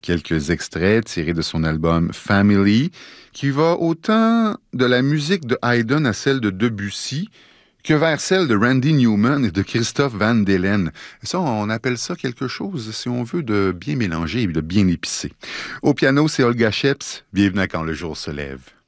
Quelques extraits tirés de son album Family, qui va autant de la musique de Haydn à celle de Debussy, que vers celle de Randy Newman et de Christophe Van Delen. Ça, on appelle ça quelque chose, si on veut, de bien mélanger et de bien épicé. Au piano, c'est Olga Sheps. Bienvenue à Quand le jour se lève.